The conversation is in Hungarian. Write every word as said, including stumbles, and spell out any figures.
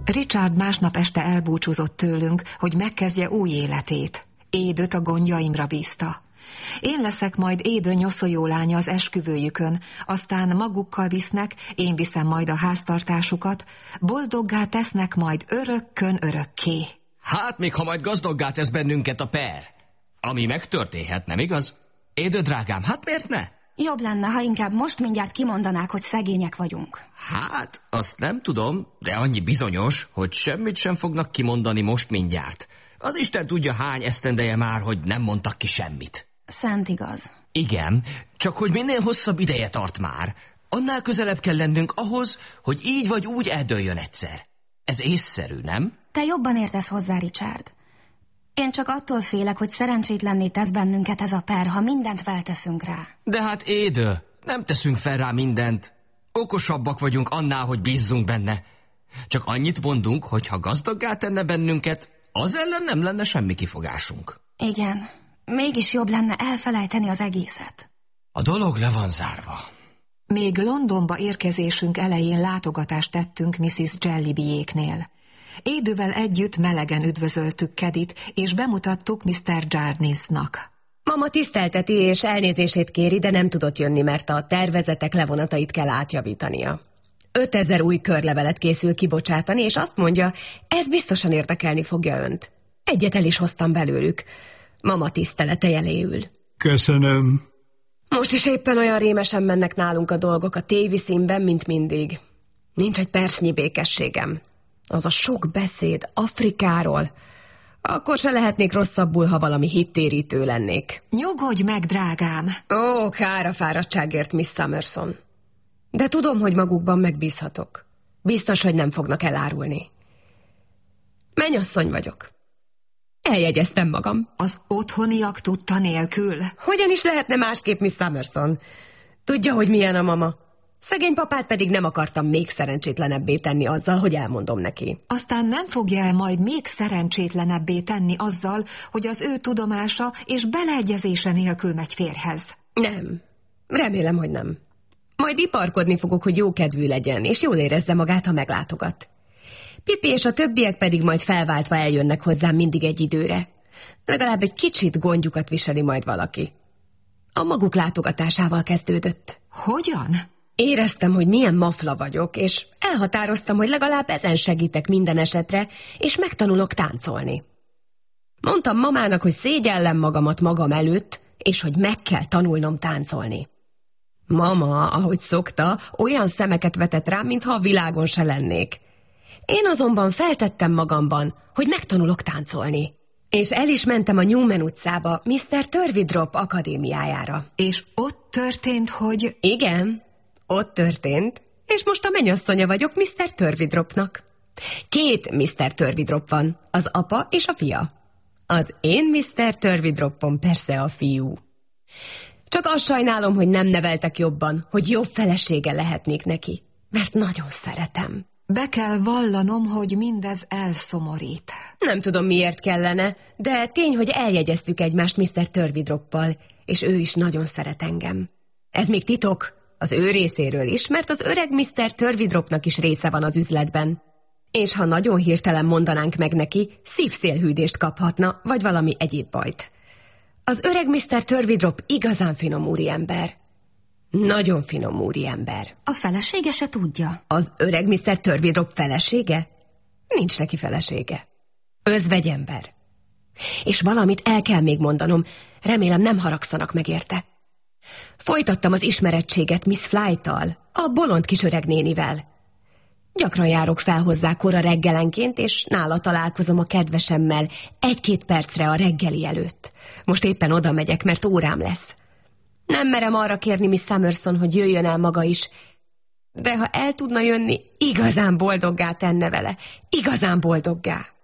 Richard másnap este elbúcsúzott tőlünk, hogy megkezdje új életét. Édöt a gondjaimra bízta. Én leszek majd Édő nyoszoló lánya az esküvőjükön, aztán magukkal visznek, én viszem majd a háztartásukat, boldoggá tesznek majd örökkön örökké. Hát még ha majd gazdaggá tesz bennünket a per. Ami megtörténhet, nem igaz? Édő drágám, hát miért ne? Jobb lenne, ha inkább most mindjárt kimondanák, hogy szegények vagyunk. Hát, azt nem tudom, de annyi bizonyos, hogy semmit sem fognak kimondani most mindjárt. Az Isten tudja, hány esztendeje már, hogy nem mondtak ki semmit. Szent igaz. Igen, csak hogy minél hosszabb ideje tart már, annál közelebb kell lennünk ahhoz, hogy így vagy úgy eldőljön egyszer. Ez észszerű, nem? Te jobban értesz hozzá, Richard. Én csak attól félek, hogy szerencsétlenné tesz bennünket ez a per, ha mindent felteszünk rá. De hát Édő, nem teszünk fel rá mindent. Okosabbak vagyunk annál, hogy bízzunk benne. Csak annyit mondunk, hogy ha gazdaggá tenne bennünket, az ellen nem lenne semmi kifogásunk. Igen, mégis jobb lenne elfelejteni az egészet. A dolog le van zárva. Még Londonba érkezésünk elején látogatást tettünk missziz Jellybyéknél. Édővel együtt melegen üdvözöltük Kedit, és bemutattuk miszter Jarndyce-nak. Mama tisztelteti és elnézését kéri, de nem tudott jönni, mert a tervezetek levonatait kell átjavítania. Ötezer új körlevelet készül kibocsátani, és azt mondja, ez biztosan érdekelni fogja önt. Egyet el is hoztam belőlük. Mama tisztelete jeléül. Köszönöm. Most is éppen olyan rémesen mennek nálunk a dolgok a téviszínben, mint mindig. Nincs egy percnyi békességem. Az a sok beszéd Afrikáról. Akkor se lehetnék rosszabbul, ha valami hittérítő lennék. Nyugodj meg, drágám! Ó, kár a fáradtságért, Miss Summerson. De tudom, hogy magukban megbízhatok. Biztos, hogy nem fognak elárulni. Mennyasszony vagyok. Eljegyeztem magam. Az otthoniak tudta nélkül? Hogyan is lehetne másképp, Miss Summerson? Tudja, hogy milyen a mama. Szegény papát pedig nem akartam még szerencsétlenebbé tenni azzal, hogy elmondom neki. Aztán nem fogja el majd még szerencsétlenebbé tenni azzal, hogy az ő tudomása és beleegyezése nélkül megy férjhez? Nem. Remélem, hogy nem. Majd iparkodni fogok, hogy jókedvű legyen, és jól érezze magát, ha meglátogat. Pipi és a többiek pedig majd felváltva eljönnek hozzám mindig egy időre. Legalább egy kicsit gondjukat viseli majd valaki. A maguk látogatásával kezdődött. Hogyan? Éreztem, hogy milyen mafla vagyok, és elhatároztam, hogy legalább ezen segítek minden esetre, és megtanulok táncolni. Mondtam mamának, hogy szégyellem magamat magam előtt, és hogy meg kell tanulnom táncolni. Mama, ahogy szokta, olyan szemeket vetett rám, mintha a világon se lennék. Én azonban feltettem magamban, hogy megtanulok táncolni. És el is mentem a Newman utcába, miszter Turveydrop akadémiájára. És ott történt, hogy... Igen, ott történt, és most a mennyasszonya vagyok miszter Turveydropnak. Két miszter Turveydrop van, az apa és a fia. Az én miszter Turveydropom persze a fiú. Csak azt sajnálom, hogy nem neveltek jobban, hogy jobb felesége lehetnék neki, mert nagyon szeretem. Be kell vallanom, hogy mindez elszomorít. Nem tudom, miért kellene, de tény, hogy eljegyeztük egymást miszter Turveydroppal, és ő is nagyon szeret engem. Ez még titok, az ő részéről is, mert az öreg miszter Turveydropnak is része van az üzletben. És ha nagyon hirtelen mondanánk meg neki, szívszélhűdést kaphatna, vagy valami egyéb bajt. Az öreg miszter Turveydrop igazán finom úriember. Nagyon finom úriember. A felesége se tudja. Az öreg miszter Turveydrop felesége? Nincs neki felesége. Özvegyember. És valamit el kell még mondanom, remélem nem haragszanak meg érte. Folytattam az ismerettséget Miss Flyte-tal, a bolond kis öreg nénivel. Gyakran járok fel hozzá kora reggelenként, és nála találkozom a kedvesemmel egy-két percre a reggeli előtt. Most éppen oda megyek, mert órám lesz. Nem merem arra kérni Miss Summerson, hogy jöjjön el maga is, de ha el tudna jönni, igazán boldoggá tenne vele, igazán boldoggá.